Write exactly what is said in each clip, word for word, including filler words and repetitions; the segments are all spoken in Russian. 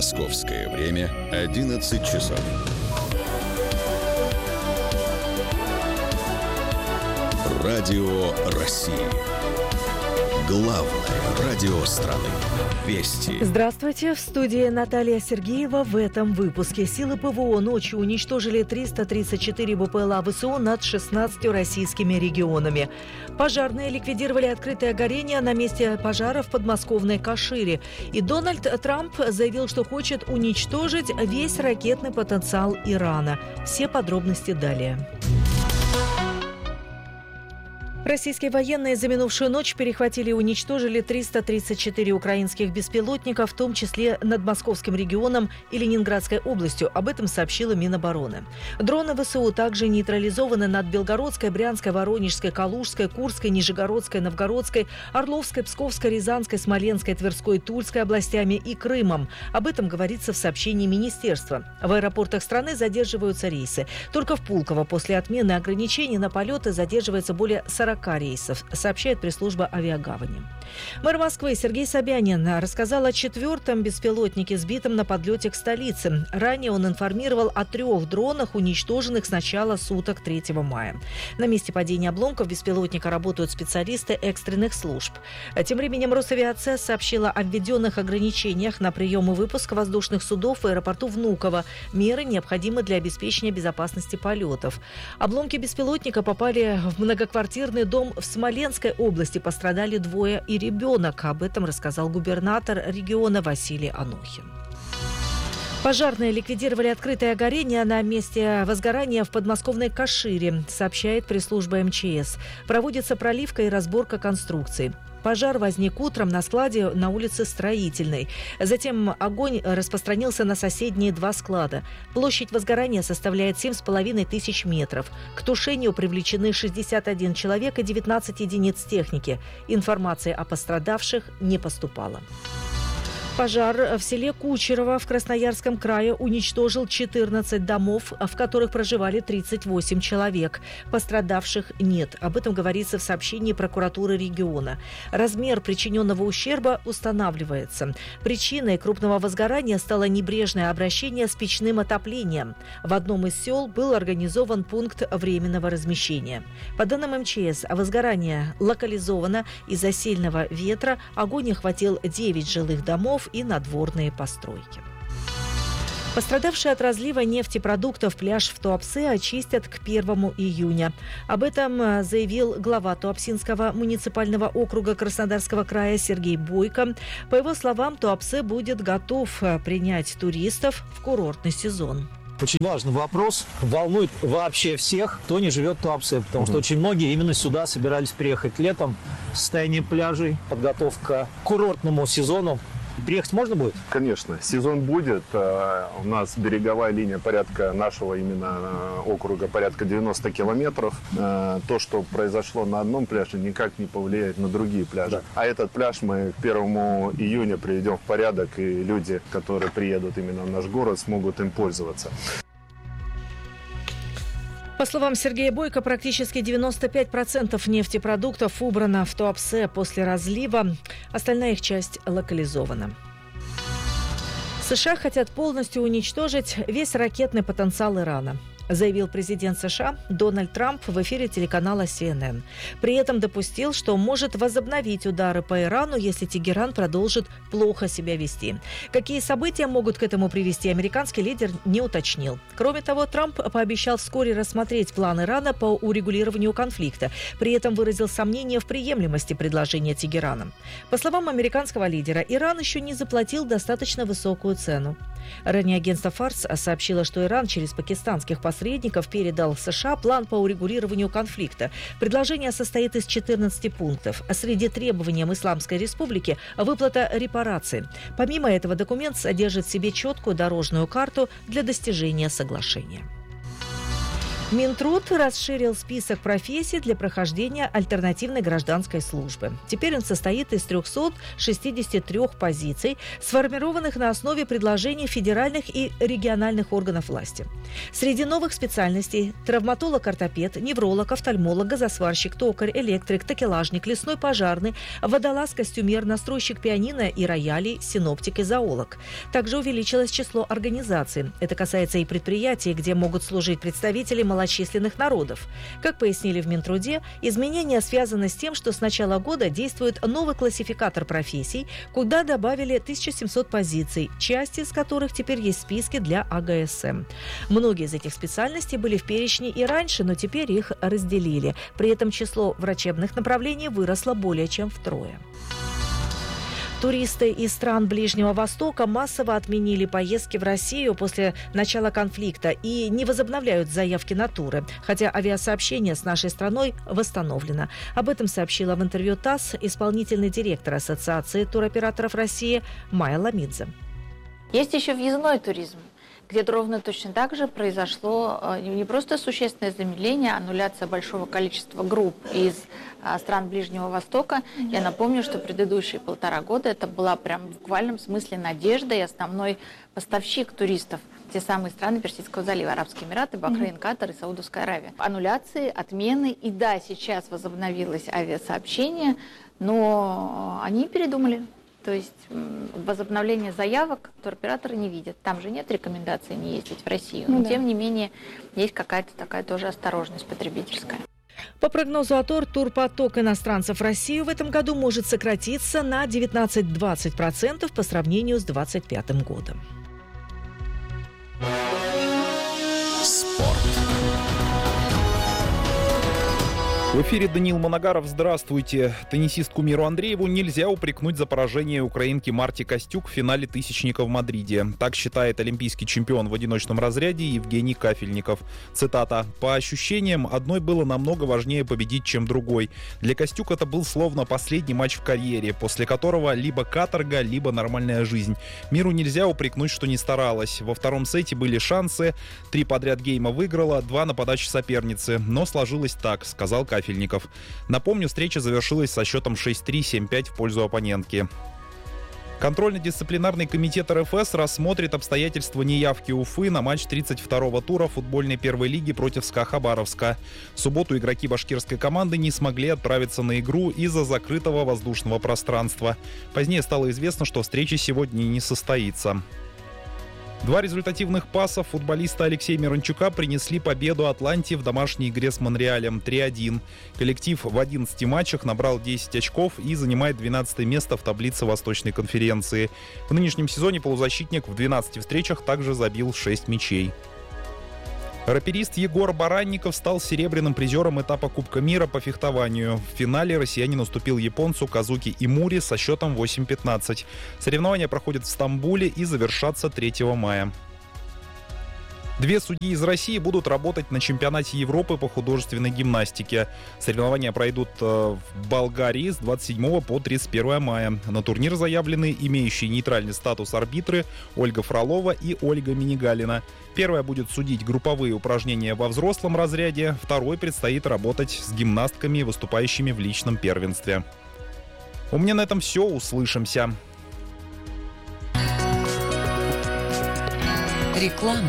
Московское время одиннадцать часов. Радио России. Главное радио страны. Вести. Здравствуйте. В студии Наталья Сергеева. В этом выпуске силы ПВО ночью уничтожили триста тридцать четыре БПЛА ВСУ над шестнадцатью российскими регионами. Пожарные ликвидировали открытое горение на месте пожара в подмосковной Кашире. И Дональд Трамп заявил, что хочет уничтожить весь ракетный потенциал Ирана. Все подробности далее. Российские военные за минувшую ночь перехватили и уничтожили триста тридцать четыре украинских беспилотника, в том числе над Московским регионом и Ленинградской областью. Об этом сообщила Минобороны. Дроны ВСУ также нейтрализованы над Белгородской, Брянской, Воронежской, Калужской, Курской, Нижегородской, Новгородской, Орловской, Псковской, Рязанской, Смоленской, Тверской, Тульской областями и Крымом. Об этом говорится в сообщении министерства. В аэропортах страны задерживаются рейсы. Только в Пулково после отмены ограничений на полеты задерживается более сорока рейсов, сообщает пресс-служба авиагавани. Мэр Москвы Сергей Собянин рассказал о четвертом беспилотнике, сбитом на подлете к столице. Ранее он информировал о трех дронах, уничтоженных с начала суток третьего мая. На месте падения обломков беспилотника работают специалисты экстренных служб. Тем временем Росавиация сообщила о введенных ограничениях на прием и выпуск воздушных судов в аэропорту Внуково. Меры необходимы для обеспечения безопасности полетов. Обломки беспилотника попали в многоквартирный дом в Смоленской области. Пострадали двое и ребенок. Об этом рассказал губернатор региона Василий Анохин. Пожарные ликвидировали открытое горение на месте возгорания в подмосковной Кашире, сообщает пресс-служба эм че эс. Проводится проливка и разборка конструкций. Пожар возник утром на складе на улице Строительной. Затем огонь распространился на соседние два склада. Площадь возгорания составляет семь с половиной тысяч метров. К тушению привлечены шестьдесят один человек и девятнадцать единиц техники. Информации о пострадавших не поступало. Пожар в селе Кучерово в Красноярском крае уничтожил четырнадцать домов, в которых проживали тридцать восемь человек. Пострадавших нет. Об этом говорится в сообщении прокуратуры региона. Размер причиненного ущерба устанавливается. Причиной крупного возгорания стало небрежное обращение с печным отоплением. В одном из сел был организован пункт временного размещения. По данным эм че эс, возгорание локализовано из-за сильного ветра. Огонь охватил девять жилых домов и надворные постройки. Пострадавшие от разлива нефтепродуктов пляж в Туапсе очистят к первому июня. Об этом заявил глава Туапсинского муниципального округа Краснодарского края Сергей Бойко. По его словам, Туапсе будет готов принять туристов в курортный сезон. Очень важный вопрос, волнует вообще всех, кто не живет в Туапсе, потому mm-hmm. что очень многие именно сюда собирались приехать летом. Состояние пляжей, подготовка к курортному сезону. Приехать можно будет? Конечно, сезон будет. У нас береговая линия порядка нашего именно округа порядка девяносто километров. То, что произошло на одном пляже, никак не повлияет на другие пляжи. Да. А этот пляж мы к первому июня приведем в порядок, и люди, которые приедут именно в наш город, смогут им пользоваться. По словам Сергея Бойко, практически девяносто пять процентов нефтепродуктов убрано в Туапсе после разлива. Остальная их часть локализована. США хотят полностью уничтожить весь ракетный потенциал Ирана, заявил президент США Дональд Трамп в эфире телеканала си эн эн. При этом допустил, что может возобновить удары по Ирану, если Тегеран продолжит плохо себя вести. Какие события могут к этому привести, американский лидер не уточнил. Кроме того, Трамп пообещал вскоре рассмотреть план Ирана по урегулированию конфликта. При этом выразил сомнение в приемлемости предложения Тегерана. По словам американского лидера, Иран еще не заплатил достаточно высокую цену. Ранее агентство Фарс сообщило, что Иран через пакистанских посредников посредников передал США план по урегулированию конфликта. Предложение состоит из четырнадцати пунктов. А среди требований Исламской Республики выплата репараций. Помимо этого, документ содержит в себе четкую дорожную карту для достижения соглашения. Минтруд расширил список профессий для прохождения альтернативной гражданской службы. Теперь он состоит из трехсот шестидесяти трёх позиций, сформированных на основе предложений федеральных и региональных органов власти. Среди новых специальностей – травматолог-ортопед, невролог, офтальмолог, газосварщик, токарь, электрик, такелажник, лесной пожарный, водолаз, костюмер, настройщик пианино и роялей, синоптик и зоолог. Также увеличилось число организаций. Это касается и предприятий, где могут служить представители малочисленных народов. Как пояснили в Минтруде, изменения связаны с тем, что с начала года действует новый классификатор профессий, куда добавили тысячу семьсот позиций, часть из которых теперь есть в списке для А Г С М. Многие из этих специальностей были в перечне и раньше, но теперь их разделили. При этом число врачебных направлений выросло более чем втрое. Туристы из стран Ближнего Востока массово отменили поездки в Россию после начала конфликта и не возобновляют заявки на туры, хотя авиасообщение с нашей страной восстановлено. Об этом сообщила в интервью ТАСС исполнительный директор Ассоциации туроператоров России Майя Ламидзе. Есть еще въездной туризм, где ровно точно так же произошло не просто существенное замедление, а аннуляция большого количества групп из стран Ближнего Востока. Я напомню, что предыдущие полтора года это была прям в буквальном смысле надежда и основной поставщик туристов. Те самые страны Персидского залива, Арабские Эмираты, Бахрейн, Катар и Саудовская Аравия. Аннуляции, отмены, и да, сейчас возобновилось авиасообщение, но они передумали. То есть возобновление заявок туроператоры не видят. Там же нет рекомендаций не ездить в Россию. Но, ну, да. Тем не менее, есть какая-то такая тоже осторожность потребительская. По прогнозу АТОР, турпоток иностранцев в Россию в этом году может сократиться на девятнадцать-двадцать процентов по сравнению с двадцать пятым годом. Спорт. В эфире Даниил Моногаров. Здравствуйте. Теннисистку Миру Андрееву нельзя упрекнуть за поражение украинки Марти Костюк в финале тысячника в Мадриде. Так считает олимпийский чемпион в одиночном разряде Евгений Кафельников. Цитата. «По ощущениям, одной было намного важнее победить, чем другой. Для Костюк это был словно последний матч в карьере, после которого либо каторга, либо нормальная жизнь. Миру нельзя упрекнуть, что не старалась. Во втором сете были шансы. Три подряд гейма выиграла, два на подаче соперницы. Но сложилось так», — сказал Кафельников. Напомню, встреча завершилась со счетом шесть-три, семь-пять в пользу оппонентки. Контрольно-дисциплинарный комитет эр эф эс рассмотрит обстоятельства неявки Уфы на матч тридцать второго тура футбольной первой лиги против СКА Хабаровска. В субботу игроки башкирской команды не смогли отправиться на игру из-за закрытого воздушного пространства. Позднее стало известно, что встреча сегодня не состоится. Два результативных паса футболиста Алексея Мирончука принесли победу «Атланте» в домашней игре с Монреалем три один. Коллектив в одиннадцати матчах набрал десять очков и занимает двенадцатое место в таблице Восточной конференции. В нынешнем сезоне полузащитник в двенадцати встречах также забил шесть мячей. Раперист Егор Баранников стал серебряным призером этапа Кубка мира по фехтованию. В финале россиянин уступил японцу Казуки Имури со счетом восемь пятнадцать. Соревнования проходят в Стамбуле и завершатся третьего мая. Две судьи из России будут работать на чемпионате Европы по художественной гимнастике. Соревнования пройдут в Болгарии с двадцать седьмого по тридцать первое мая. На турнир заявлены имеющие нейтральный статус арбитры Ольга Фролова и Ольга Минигалина. Первая будет судить групповые упражнения во взрослом разряде, второй предстоит работать с гимнастками, выступающими в личном первенстве. У меня на этом все. Услышимся. Реклама.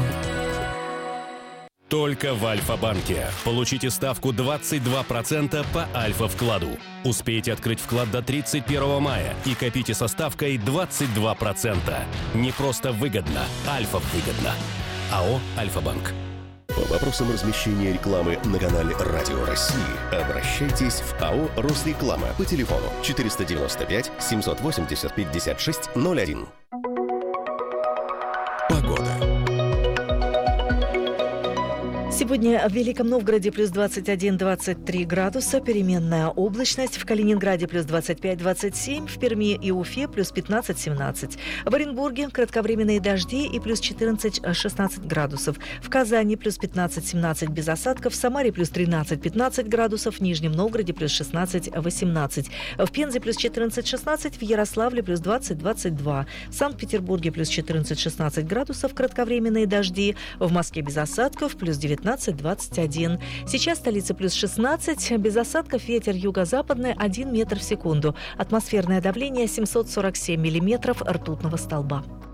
Только в Альфа-банке. Получите ставку двадцать два процента по Альфа-вкладу. Успейте открыть вклад до тридцать первого мая и копите со ставкой двадцать два процента. Не просто выгодно, Альфа-выгодно. АО «Альфа-банк». По вопросам размещения рекламы на канале Радио России обращайтесь в АО «Росреклама» по телефону четыреста девяносто пять семьсот восемьдесят пятьдесят шесть ноль один. Погода. Сегодня в Великом Новгороде плюс двадцать один - двадцать три градуса, переменная облачность. В Калининграде плюс двадцать пять - двадцать семь, в Перми и Уфе плюс пятнадцать - семнадцать. В Оренбурге кратковременные дожди и плюс четырнадцать - шестнадцать градусов. В Казани плюс пятнадцать - семнадцать без осадков, в Самаре плюс тринадцать - пятнадцать градусов, в Нижнем Новгороде плюс шестнадцать - восемнадцать. В Пензе плюс четырнадцать - шестнадцать, в Ярославле плюс двадцать - двадцать два. В Санкт-Петербурге плюс четырнадцать - шестнадцать градусов, кратковременные дожди. В Москве без осадков плюс девятнадцать восемнадцать двадцать один. Сейчас столица плюс шестнадцать, без осадков, ветер юго-западный один метр в секунду. Атмосферное давление семьсот сорок семь миллиметров ртутного столба.